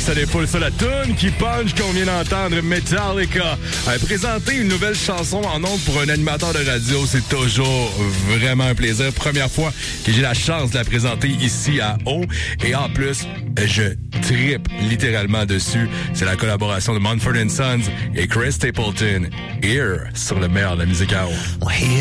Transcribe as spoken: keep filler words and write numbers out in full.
Ça défoule ça, la toune qui punch qu'on vient d'entendre, Metallica. Euh, présenter une nouvelle chanson en ondes pour un animateur de radio, c'est toujours vraiment un plaisir. Première fois que j'ai la chance de la présenter ici à O. Et en plus, je trippe littéralement dessus. C'est la collaboration de Mumford and Sons et Chris Stapleton. Here, sur le meilleur de la musique à O.